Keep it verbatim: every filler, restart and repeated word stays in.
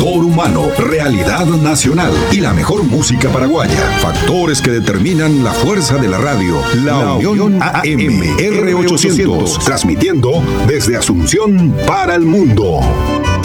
factor humano, realidad nacional y la mejor música paraguaya. Factores que determinan la fuerza de la radio. La, la Unión A M R ochocientos, transmitiendo desde Asunción para el mundo.